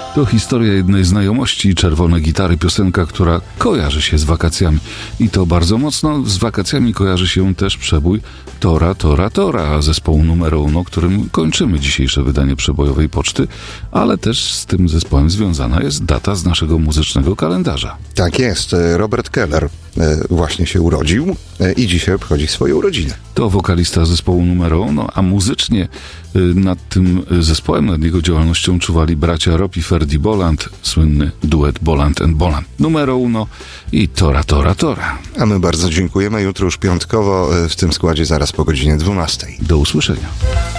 To historia jednej znajomości, Czerwone gitary, piosenka, która kojarzy się z wakacjami. I to bardzo mocno. Z wakacjami kojarzy się też przebój Tora, Tora, Tora zespołu Numer Uno, którym kończymy dzisiejsze wydanie Przebojowej Poczty, ale też z tym zespołem związana jest data z naszego muzycznego kalendarza. Tak jest. Robert Keller właśnie się urodził i dzisiaj obchodzi swoje urodziny. To wokalista zespołu Numer Uno, a muzycznie nad tym zespołem, nad jego działalnością czuwali bracia Rob i Ferdy Bolland, słynny duet Bolland and Bolland. Numer Uno i Tora, Tora, Tora. A my bardzo dziękujemy. Jutro już piątkowo w tym składzie zaraz po godzinie 12. Do usłyszenia.